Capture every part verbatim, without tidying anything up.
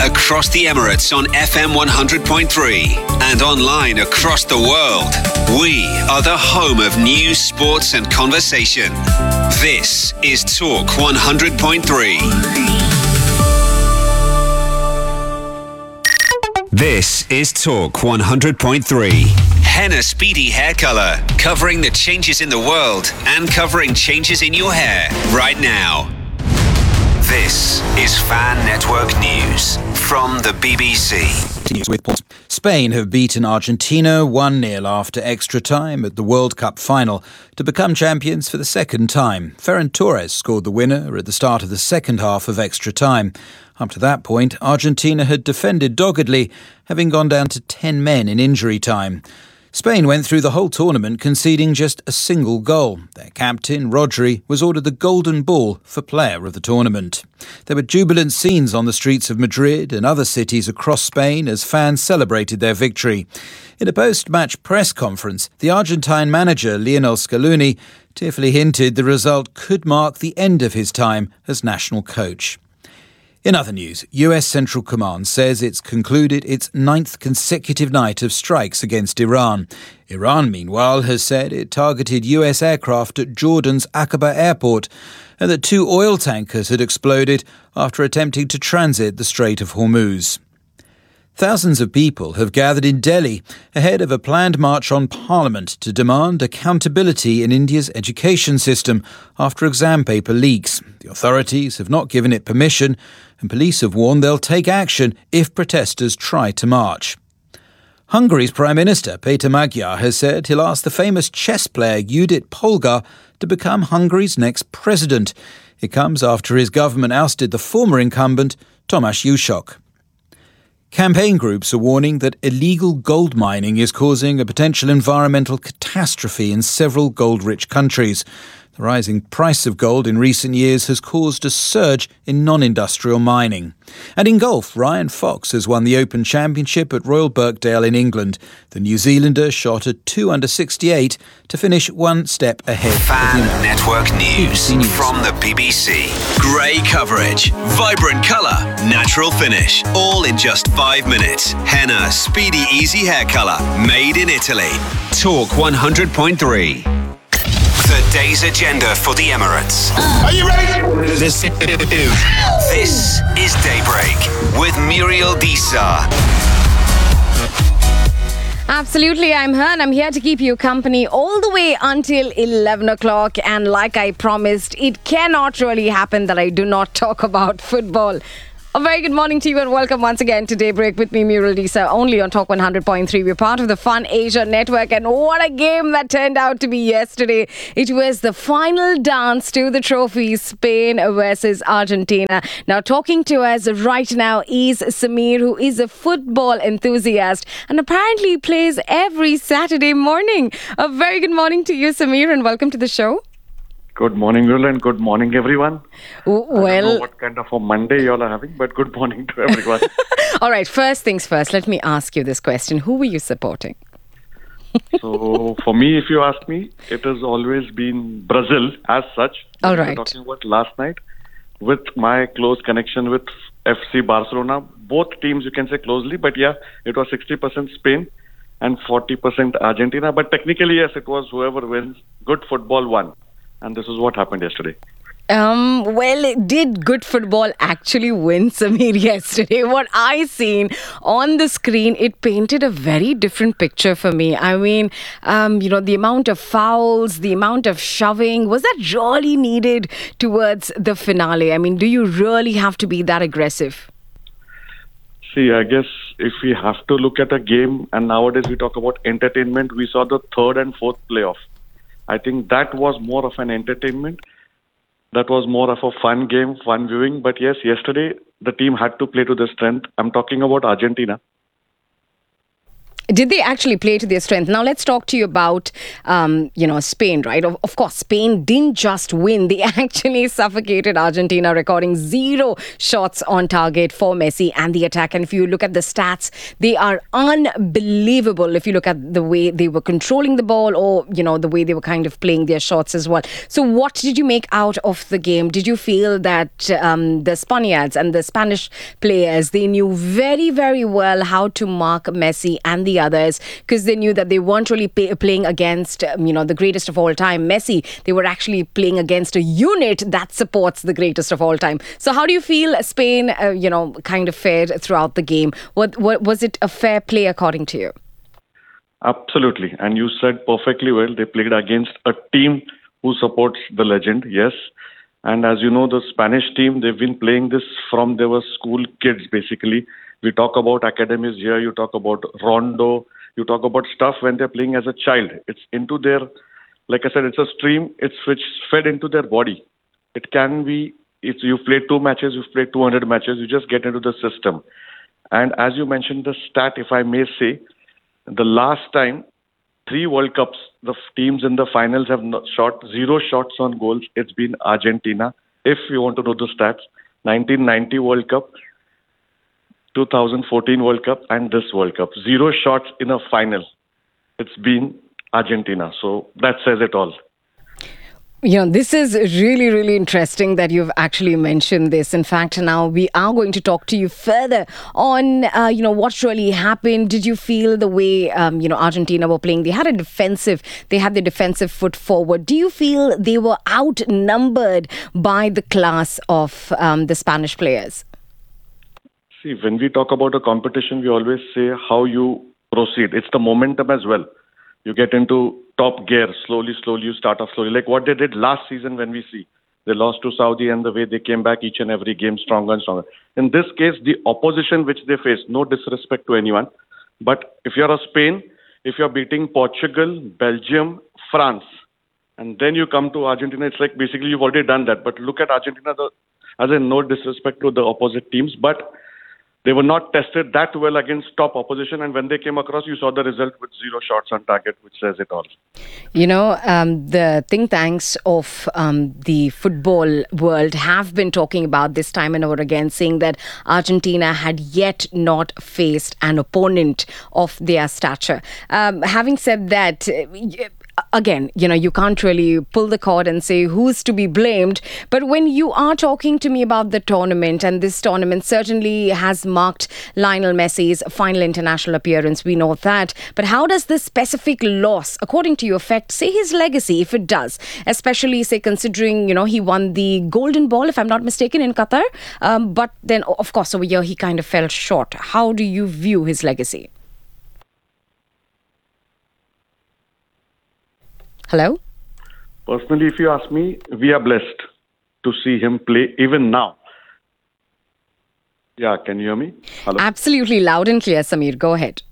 across the Emirates on F M one hundred point three and online across the world. We are the home of news, sports and conversation. This is Talk one hundred point three. This is Talk one hundred point three. Henna Speedy Hair Colour, covering the changes in the world and covering changes in your hair right now. This is Fan Network News from the B B C. Spain have beaten Argentina one nil after extra time at the World Cup final to become champions for the second time. Ferran Torres scored the winner at the start of the second half of extra time. Up to that point, Argentina had defended doggedly, having gone down to ten men in injury time. Spain went through the whole tournament conceding just a single goal. Their captain, Rodri, was ordered the Golden Ball for player of the tournament. There were jubilant scenes on the streets of Madrid and other cities across Spain as fans celebrated their victory. In a post-match press conference, the Argentine manager, Lionel Scaloni, tearfully hinted the result could mark the end of his time as national coach. In other news, U S Central Command says it's concluded its ninth consecutive night of strikes against Iran. Iran, meanwhile, has said it targeted U S aircraft at Jordan's Aqaba airport and that two oil tankers had exploded after attempting to transit the Strait of Hormuz. Thousands of people have gathered in Delhi ahead of a planned march on Parliament to demand accountability in India's education system after exam paper leaks. The authorities have not given it permission, and police have warned they'll take action if protesters try to march. Hungary's Prime Minister, Peter Magyar, has said he'll ask the famous chess player Judit Polgar to become Hungary's next president. It comes after his government ousted the former incumbent, Tamás Jusok. Campaign groups are warning that illegal gold mining is causing a potential environmental catastrophe in several gold-rich countries. The rising price of gold in recent years has caused a surge in non-industrial mining. And in golf, Ryan Fox has won the Open Championship at Royal Birkdale in England. The New Zealander shot a two under sixty-eight to finish one step ahead. Fan Network News from the B B C. Grey coverage, vibrant colour, natural finish, all in just five minutes. Henna Speedy Easy Hair Colour, made in Italy. Talk one hundred point three. The day's agenda for the Emirates. Are you ready? This is, this is Daybreak with Muriel Disa. Absolutely, I'm her and I'm here to keep you company all the way until eleven o'clock. And like I promised, it cannot really happen that I do not talk about football. A very good morning to you and welcome once again to Daybreak with me, Muriel Disa, only on Talk one hundred point three. We're part of the Fun Asia Network, and what a game that turned out to be yesterday. It was the final dance to the trophy, Spain versus Argentina. Now, talking to us right now is Samir, who is a football enthusiast and apparently plays every Saturday morning. A very good morning to you, Samir, and welcome to the show. Good morning, Will, and good morning, everyone. Well, I don't know what kind of a Monday you all are having, but good morning to everyone. All right, first things first, let me ask you this question. Who were you supporting? So, for me, if you ask me, it has always been Brazil as such. All We were right. talking about last night with my close connection with F C Barcelona. Both teams, you can say closely, but yeah, it was sixty percent Spain and forty percent Argentina. But technically, yes, it was whoever wins. Good football won. And this is what happened yesterday. Um, well, did good football actually win, Samir, yesterday? What I seen on the screen, it painted a very different picture for me. I mean, um, you know, the amount of fouls, the amount of shoving, was that really needed towards the finale? I mean, do you really have to be that aggressive? See, I guess if we have to look at a game, and nowadays we talk about entertainment, we saw the third and fourth playoff. I think that was more of an entertainment. That was more of a fun game, fun viewing. But yes, yesterday the team had to play to their strength. I'm talking about Argentina. Did they actually play to their strength? Now let's talk to you about, um, you know, Spain, right? Of, of course, Spain didn't just win. They actually suffocated Argentina, recording zero shots on target for Messi and the attack. And if you look at the stats, they are unbelievable. If you look at the way they were controlling the ball, or, you know, the way they were kind of playing their shots as well. So what did you make out of the game? Did you feel that um, the Spaniards and the Spanish players, they knew very, very well how to mark Messi and the others, because they knew that they weren't really pay, playing against, um, you know, the greatest of all time, Messi. They were actually playing against a unit that supports the greatest of all time. So how do you feel Spain, uh, you know, kind of fared throughout the game? What, what was it a fair play according to you? Absolutely. And you said perfectly well. They played against a team who supports the legend, yes. And as you know, the Spanish team, they've been playing this from they were school kids, basically. We talk about academies here, you talk about Rondo, you talk about stuff when they're playing as a child. It's into their, like I said, it's a stream, it's which fed into their body. It can be, if you've played two matches, you've played two hundred matches, you just get into the system. And as you mentioned, the stat, if I may say, the last time, three World Cups, the teams in the finals have not shot zero shots on goals. It's been Argentina. If you want to know the stats, nineteen ninety World Cup, two thousand fourteen World Cup, and this World Cup. Zero shots in a final. It's been Argentina. So that says it all. You know, this is really, really interesting that you've actually mentioned this. In fact, now we are going to talk to you further on, uh, you know, what really happened. Did you feel the way, um, you know, Argentina were playing? They had a defensive, they had the defensive foot forward. Do you feel they were outnumbered by the class of um, the Spanish players? See, when we talk about a competition, we always say how you proceed. It's the momentum as well. You get into top gear, slowly, slowly, you start off slowly. Like what they did last season when we see. They lost to Saudi and the way they came back each and every game stronger and stronger. In this case, the opposition which they faced, no disrespect to anyone, but if you're a Spain, if you're beating Portugal, Belgium, France, and then you come to Argentina, it's like basically you've already done that. But look at Argentina, the, as in no disrespect to the opposite teams, but they were not tested that well against top opposition. And when they came across, you saw the result with zero shots on target, which says it all. You know, um, the think tanks of um, the football world have been talking about this time and over again, saying that Argentina had yet not faced an opponent of their stature. Um, having said that, again, you know, you can't really pull the cord and say who's to be blamed. But when you are talking to me about the tournament, and this tournament certainly has marked Lionel Messi's final international appearance, we know that. But how does this specific loss, according to you, affect, say, his legacy, if it does? Especially, say, considering, you know, he won the Golden Ball, if I'm not mistaken, in Qatar. Um, but then, of course, over here, he kind of fell short. How do you view his legacy? Hello? Personally, if you ask me, we are blessed to see him play even now. Yeah, can you hear me? Hello? Absolutely loud and clear, Samir. Go ahead.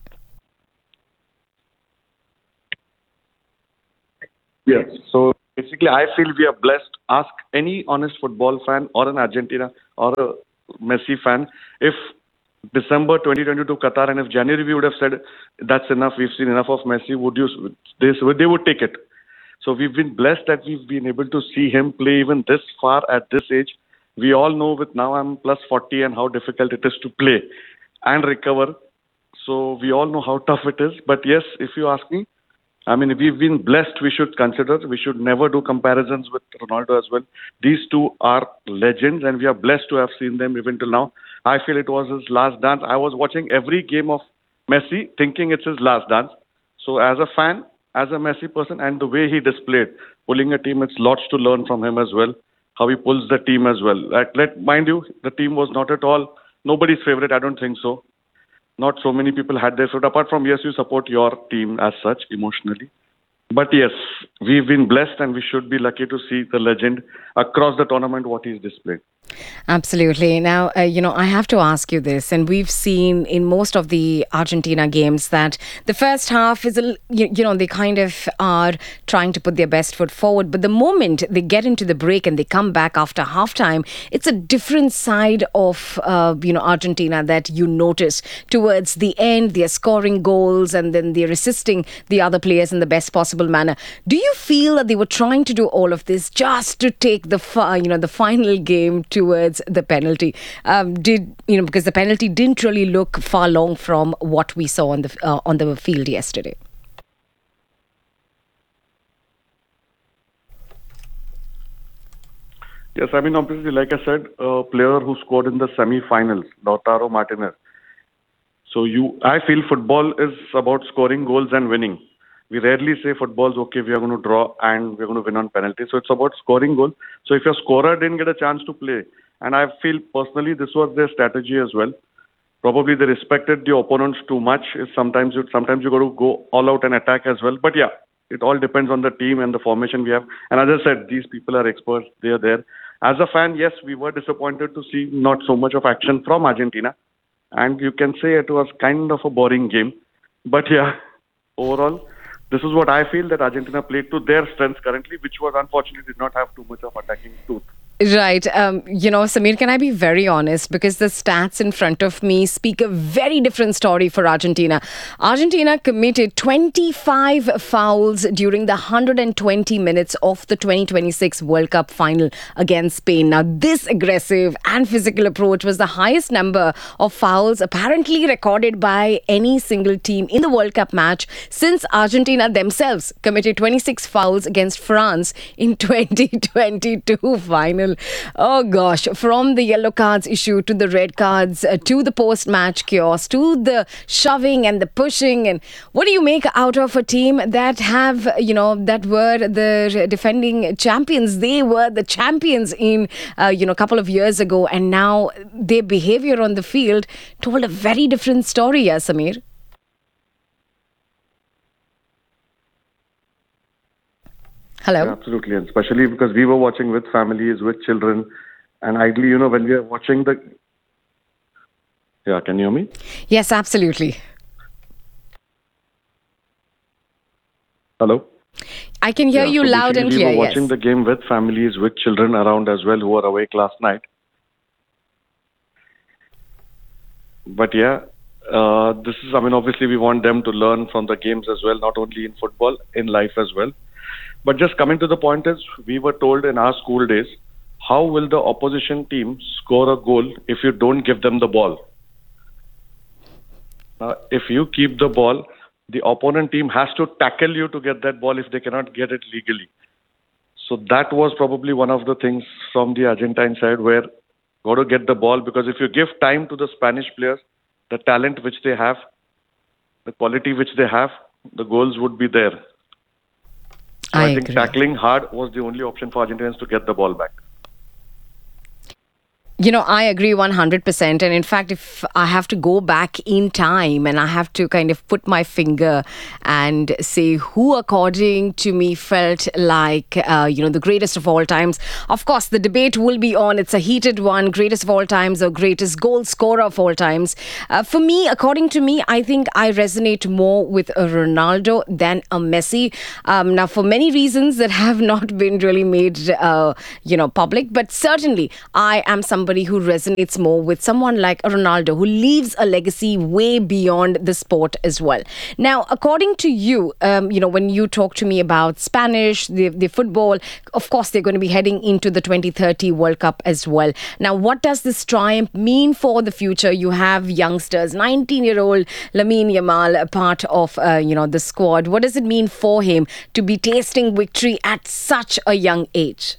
Yes. So basically, I feel we are blessed. Ask any honest football fan or an Argentina or a Messi fan, if December twenty twenty-two Qatar and if January we would have said, that's enough, we've seen enough of Messi, would you? They, they would take it. So we've been blessed that we've been able to see him play even this far at this age. We all know with now I'm plus forty and how difficult it is to play and recover. So we all know how tough it is. But yes, if you ask me, I mean, if we've been blessed, we should consider, we should never do comparisons with Ronaldo as well. These two are legends and we are blessed to have seen them even till now. I feel it was his last dance. I was watching every game of Messi thinking it's his last dance. So as a fan, as a Messi person, and the way he displayed, pulling a team, it's lots to learn from him as well, how he pulls the team as well. Like, let mind you, the team was not at all nobody's favorite, I don't think so. Not so many people had their favorite, apart from, yes, you support your team as such, emotionally. But yes, we've been blessed and we should be lucky to see the legend across the tournament, what he's displayed. Absolutely. Now, uh, you know, I have to ask you this, and we've seen in most of the Argentina games that the first half is, a, l- you, you know, they kind of are trying to put their best foot forward. But the moment they get into the break and they come back after halftime, it's a different side of, uh, you know, Argentina that you notice towards the end. They're scoring goals and then they're assisting the other players in the best possible manner. Do you feel that they were trying to do all of this just to take the, fi- you know, the final game towards the penalty? Um, did you know because the penalty didn't really look far long from what we saw on the uh, on the field yesterday. Yes, I mean, obviously, like I said, a player who scored in the semi-finals, Lautaro Martinez. So you, I feel football is about scoring goals and winning. We rarely say football's okay, we are going to draw and we're going to win on penalty. So it's about scoring goals. So if your scorer didn't get a chance to play, and I feel personally this was their strategy as well. Probably they respected the opponents too much. Is sometimes you sometimes you got to go all out and attack as well. But yeah, it all depends on the team and the formation we have. And as I said, these people are experts. They are there. As a fan, yes, we were disappointed to see not so much of action from Argentina, and you can say it was kind of a boring game. But yeah, overall, this is what I feel that Argentina played to their strengths currently, which was unfortunately did not have too much of attacking tooth. Right. Um, you know, Samir, can I be very honest? Because the stats in front of me speak a very different story for Argentina. Argentina committed twenty-five fouls during the one hundred twenty minutes of the twenty twenty-six World Cup final against Spain. Now, this aggressive and physical approach was the highest number of fouls apparently recorded by any single team in the World Cup match since Argentina themselves committed twenty-six fouls against France in twenty twenty-two final. Oh gosh, from the yellow cards issue to the red cards uh, to the post match chaos to the shoving and the pushing. And what do you make out of a team that have, you know, that were the defending champions? They were the champions in, uh, you know, a couple of years ago, and now their behavior on the field told a very different story, yeah, Samir. Hello? Yeah, absolutely, and especially because we were watching with families, with children, and ideally, you know, when we are watching the. Yeah, can you hear me? Yes, absolutely. Hello? I can hear Yeah, you so loud and basically clear, we were yes. watching the game with families, with children around as well who were awake last night. But yeah, uh, this is, I mean, obviously we want them to learn from the games as well, not only in football, in life as well. But just coming to the point is, we were told in our school days, how will the opposition team score a goal if you don't give them the ball? Now, if you keep the ball, the opponent team has to tackle you to get that ball if they cannot get it legally. So that was probably one of the things from the Argentine side where got to get the ball, because if you give time to the Spanish players, the talent which they have, the quality which they have, the goals would be there. So I, I think agree. tackling hard was the only option for Argentinians to get the ball back. You know, I agree one hundred percent. And in fact, if I have to go back in time and I have to kind of put my finger and say who, according to me, felt like, uh, you know, the greatest of all times, of course, the debate will be on. It's a heated one, greatest of all times or greatest goal scorer of all times. Uh, for me, according to me, I think I resonate more with a Ronaldo than a Messi. Um, now, for many reasons that have not been really made, uh, you know, public, but certainly I am somebody who resonates more with someone like a Ronaldo, who leaves a legacy way beyond the sport as well. Now, according to you, um, you know, when you talk to me about Spanish, the, the football, of course, they're going to be heading into the twenty thirty World Cup as well. Now, what does this triumph mean for the future? You have youngsters, nineteen-year-old Lamine Yamal, a part of, uh, you know, the squad. What does it mean for him to be tasting victory at such a young age?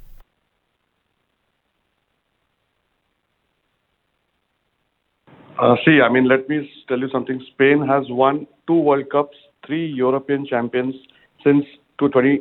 Uh, see, I mean, let me tell you something. Spain has won two World Cups, three European champions since twenty